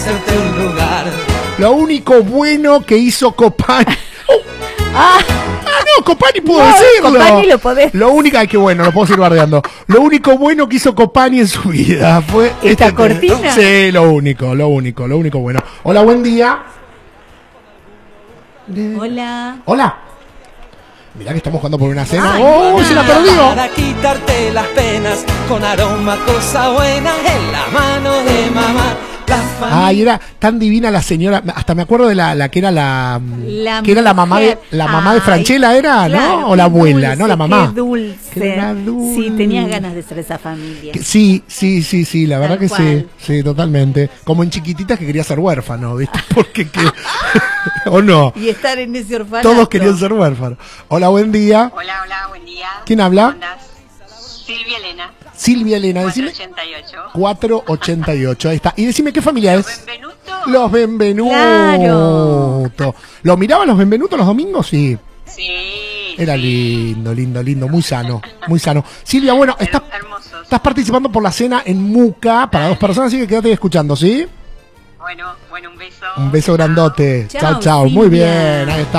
hacerte un lugar. Lo único bueno que hizo Copani. No, Copani puedo decirlo. Copani lo podés. Lo único, ay, qué bueno, lo puedo seguir bardeando. Lo único bueno que hizo Copani en su vida fue ¿Esta cortina? Sí, lo único bueno. Hola, buen día. Hola. Hola. Mirá que estamos jugando por una cena. Ay, ¡Oh, se la perdió! Para quitarte las penas, con aroma, cosa buena, en la mano de mamá. Ay, era tan divina la señora. Hasta me acuerdo de la que era que era la mamá de Franchella, ¿era? Claro, ¿No? O la abuela, dulce, ¿no? La mamá. Qué dulce. Que era dulce. Sí, tenías ganas de ser esa familia. Sí, la verdad Tal que cual. sí, totalmente. Como en Chiquititas que quería ser huérfano, ¿viste? Porque ¿o no? Y estar en ese orfanato. Todos querían ser huérfanos. Hola, buen día. Hola, buen día. ¿Quién habla? ¿Cómo andás? Silvia Elena. Silvia Elena, decime. 488. 488, ahí está. Y decime qué familia es. Benvenuto. Los Benvenuto. Claro. ¿Lo miraban los Benvenuto los domingos? Sí. Sí. Era lindo, muy sano. Silvia, bueno, Hermosos. estás participando por la cena en Muca para 2 personas, así que quédate escuchando, ¿sí? Bueno, un beso. Un beso grandote. Chao, Chao. Muy Silvia. bien, ahí está.